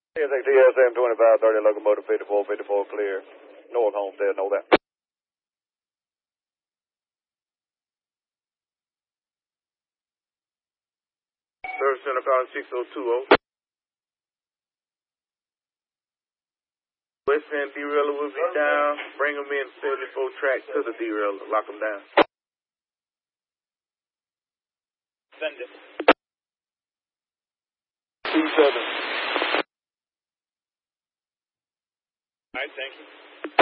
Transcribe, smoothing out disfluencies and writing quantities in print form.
TSATL 72530, locomotive 5454 clear. North Homestead, know that. Service center calling 6020. West End derailer will be down. Bring them in 74 track to the derailer. Lock them down. Send it. 27. All right, thank you.